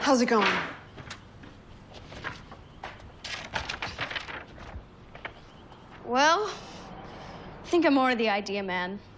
How's it going? Well, I think I'm more of the idea man.